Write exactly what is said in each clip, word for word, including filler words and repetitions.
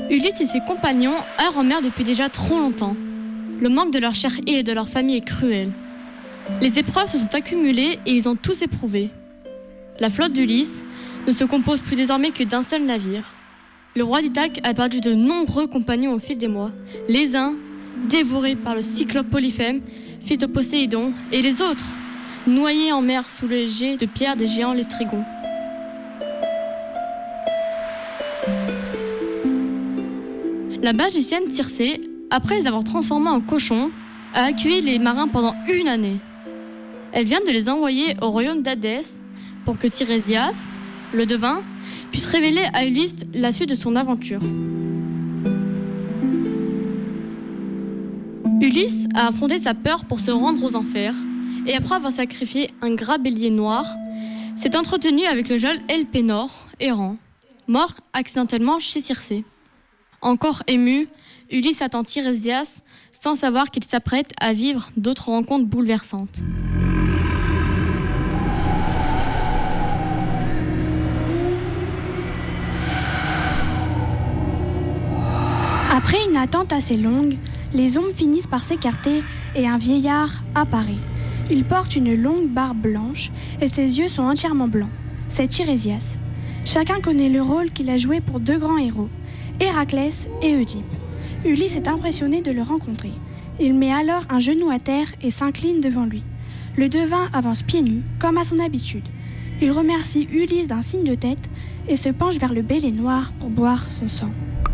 Ulysse et ses compagnons errent en mer depuis déjà trop longtemps. Le manque de leur chère île et de leur famille est cruel. Les épreuves se sont accumulées et ils ont tous éprouvé. La flotte d'Ulysse ne se compose plus désormais que d'un seul navire. Le roi d'Ithaque a perdu de nombreux compagnons au fil des mois. Les uns, dévorés par le cyclope Polyphème, Phytoposéidon, et les autres, noyés en mer sous le jet de pierre des géants Lestrygons. La magicienne Circé, après les avoir transformés en cochons, a accueilli les marins pendant une année. Elle vient de les envoyer au royaume d'Hadès pour que Tirésias, le devin, puisse révéler à Ulysse la suite de son aventure. Ulysse a affronté sa peur pour se rendre aux enfers et après avoir sacrifié un gras bélier noir, s'est entretenu avec le jeune Elpénor, errant, mort accidentellement chez Circé. Encore ému, Ulysse attend Tirésias sans savoir qu'il s'apprête à vivre d'autres rencontres bouleversantes. Après une attente assez longue, les ombres finissent par s'écarter et un vieillard apparaît. Il porte une longue barbe blanche et ses yeux sont entièrement blancs. C'est Tirésias. Chacun connaît le rôle qu'il a joué pour deux grands héros, Héraclès et Oedipe. Ulysse est impressionné de le rencontrer. Il met alors un genou à terre et s'incline devant lui. Le devin avance pieds nus, comme à son habitude. Il remercie Ulysse d'un signe de tête et se penche vers le bélier noir pour boire son sang.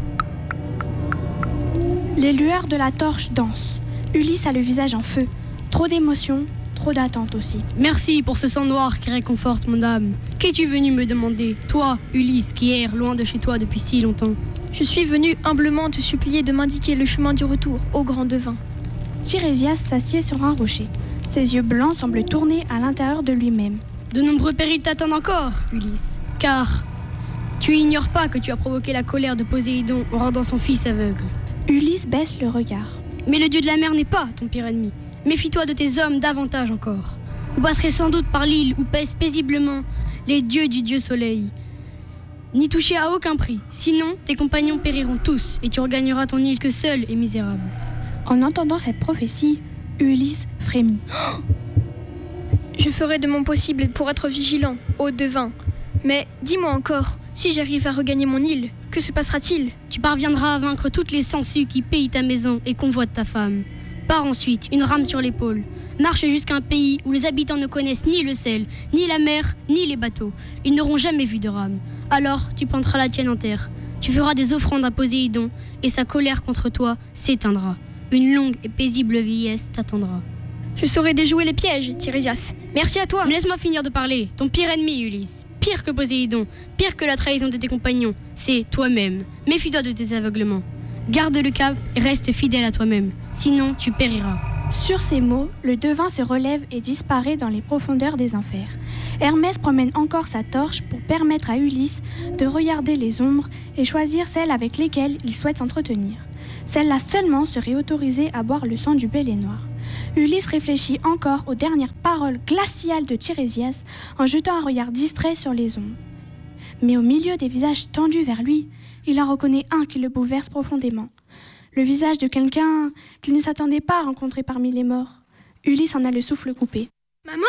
Les lueurs de la torche dansent. Ulysse a le visage en feu. Trop d'émotion, trop d'attente aussi. Merci pour ce sang noir qui réconforte mon âme. Qu'es-tu venu me demander, toi, Ulysse, qui erre loin de chez toi depuis si longtemps? Je suis venu humblement te supplier de m'indiquer le chemin du retour au grand devin. Tirésias s'assied sur un rocher. Ses yeux blancs semblent tourner à l'intérieur de lui-même. De nombreux périls t'attendent encore, Ulysse, car tu ignores pas que tu as provoqué la colère de Poséidon en rendant son fils aveugle. Ulysse baisse le regard. Mais le dieu de la mer n'est pas ton pire ennemi. Méfie-toi de tes hommes davantage encore. Vous passerez sans doute par l'île où pèsent paisiblement les dieux du dieu soleil. N'y touchez à aucun prix, sinon tes compagnons périront tous et tu regagneras ton île que seul et misérable. En entendant cette prophétie, Ulysse frémit. Je ferai de mon possible pour être vigilant, ô devin. Mais dis-moi encore, si j'arrive à regagner mon île, que se passera-t-il? Tu parviendras à vaincre toutes les sangsues qui pillent ta maison et convoitent ta femme. Pars ensuite, une rame sur l'épaule. Marche jusqu'à un pays où les habitants ne connaissent ni le sel, ni la mer, ni les bateaux. Ils n'auront jamais vu de rame. Alors, tu planteras la tienne en terre. Tu feras des offrandes à Poséidon et sa colère contre toi s'éteindra. Une longue et paisible vieillesse t'attendra. Je saurai déjouer les pièges, Tirésias. Merci à toi. Mais laisse-moi finir de parler. Ton pire ennemi, Ulysse. Pire que Poséidon, pire que la trahison de tes compagnons, c'est toi-même. Méfie-toi de tes aveuglements. Garde le cap et reste fidèle à toi-même. Sinon, tu périras. Sur ces mots, le devin se relève et disparaît dans les profondeurs des enfers. Hermès promène encore sa torche pour permettre à Ulysse de regarder les ombres et choisir celles avec lesquelles il souhaite s'entretenir. Celles-là seulement seraient autorisées à boire le sang du bélier noir. Ulysse réfléchit encore aux dernières paroles glaciales de Tirésias en jetant un regard distrait sur les ombres. Mais au milieu des visages tendus vers lui, il en reconnaît un qui le bouleverse profondément. Le visage de quelqu'un qu'il ne s'attendait pas à rencontrer parmi les morts. Ulysse en a le souffle coupé. Maman!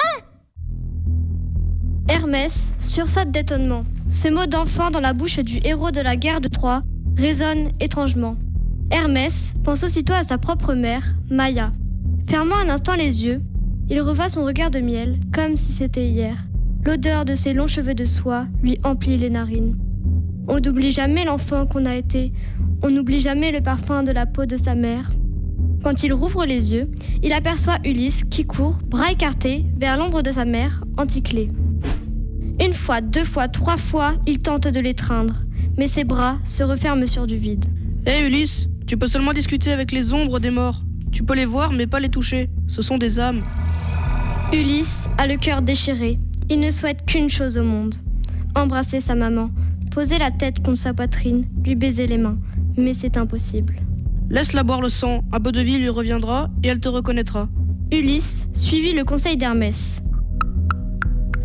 Hermès sursaute d'étonnement. Ce mot d'enfant dans la bouche du héros de la guerre de Troie résonne étrangement. Hermès pense aussitôt à sa propre mère, Maïa. Fermant un instant les yeux, il revoit son regard de miel, comme si c'était hier. L'odeur de ses longs cheveux de soie lui emplit les narines. On n'oublie jamais l'enfant qu'on a été, on n'oublie jamais le parfum de la peau de sa mère. Quand il rouvre les yeux, il aperçoit Ulysse qui court, bras écartés, vers l'ombre de sa mère, Anticlée. Une fois, deux fois, trois fois, il tente de l'étreindre, mais ses bras se referment sur du vide. Hé hey Ulysse, tu peux seulement discuter avec les ombres des morts. Tu peux les voir mais pas les toucher, ce sont des âmes. Ulysse a le cœur déchiré, il ne souhaite qu'une chose au monde. Embrasser sa maman, poser la tête contre sa poitrine, lui baiser les mains, mais c'est impossible. Laisse-la boire le sang, un peu de vie lui reviendra et elle te reconnaîtra. Ulysse suivit le conseil d'Hermès.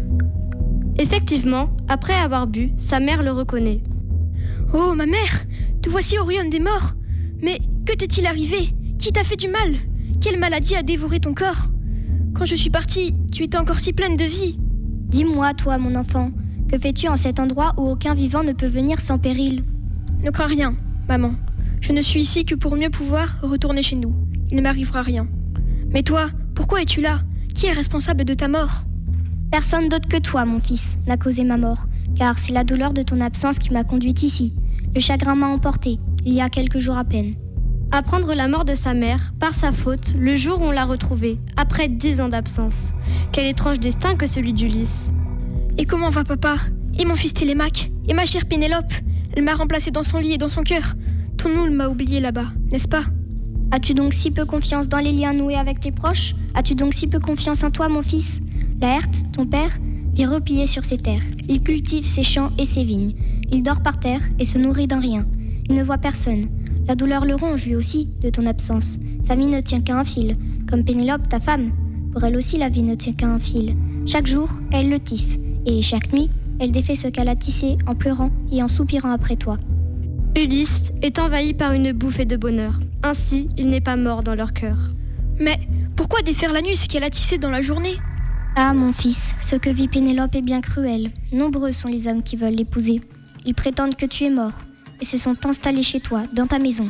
Effectivement, après avoir bu, sa mère le reconnaît. Oh, ma mère! te voici au royaume des morts. Mais que t'est-il arrivé? Qui t'a fait du mal? Quelle maladie a dévoré ton corps? Quand je suis partie, tu étais encore si pleine de vie. Dis-moi, toi, mon enfant, que fais-tu en cet endroit où aucun vivant ne peut venir sans péril? Ne crains rien, maman. Je ne suis ici que pour mieux pouvoir retourner chez nous. Il ne m'arrivera rien. Mais toi, pourquoi es-tu là? Qui est responsable de ta mort? Personne d'autre que toi, mon fils, n'a causé ma mort, car c'est la douleur de ton absence qui m'a conduite ici. Le chagrin m'a emporté, il y a quelques jours à peine. Apprendre la mort de sa mère, par sa faute, le jour où on l'a retrouvée, après dix ans d'absence. Quel étrange destin que celui d'Ulysse. Et comment va papa? Et mon fils Télémaque? Et ma chère Pénélope? Elle m'a remplacée dans son lit et dans son cœur. Ton Noul m'a oublié là-bas, n'est-ce pas? As-tu donc si peu confiance dans les liens noués avec tes proches? As-tu donc si peu confiance en toi, mon fils? Laërte, ton père, vit replié sur ses terres. Il cultive ses champs et ses vignes. Il dort par terre et se nourrit d'un rien. Il ne voit personne. La douleur le ronge, lui aussi, de ton absence. Sa vie ne tient qu'à un fil, comme Pénélope, ta femme. Pour elle aussi, la vie ne tient qu'à un fil. Chaque jour, elle le tisse. Et chaque nuit, elle défait ce qu'elle a tissé en pleurant et en soupirant après toi. Ulysse est envahi par une bouffée de bonheur. Ainsi, il n'est pas mort dans leur cœur. Mais pourquoi défaire la nuit ce qu'elle a tissé dans la journée? Ah, mon fils, ce que vit Pénélope est bien cruel. Nombreux sont les hommes qui veulent l'épouser. Ils prétendent que tu es mort et se sont installés chez toi, dans ta maison.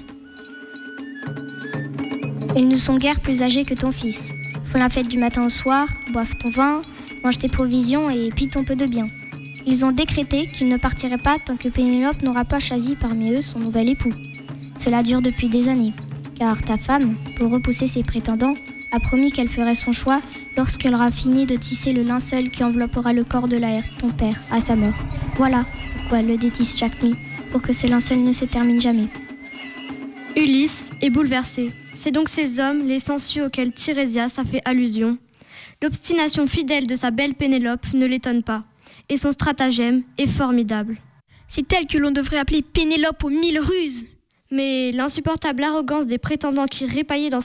Ils ne sont guère plus âgés que ton fils. Font la fête du matin au soir, boivent ton vin, mangent tes provisions et pillent ton peu de bien. Ils ont décrété qu'ils ne partiraient pas tant que Pénélope n'aura pas choisi parmi eux son nouvel époux. Cela dure depuis des années, car ta femme, pour repousser ses prétendants, a promis qu'elle ferait son choix lorsqu'elle aura fini de tisser le linceul qui enveloppera le corps de Laërte, ton père, à sa mort. Voilà pourquoi elle le détisse chaque nuit, pour que ce linceul ne se termine jamais. Ulysse est bouleversé. C'est donc ces hommes, les sangsues auxquels Tirésias a fait allusion. L'obstination fidèle de sa belle Pénélope ne l'étonne pas, et son stratagème est formidable. C'est elle que l'on devrait appeler Pénélope aux mille ruses. Mais l'insupportable arrogance des prétendants qui répaillaient dans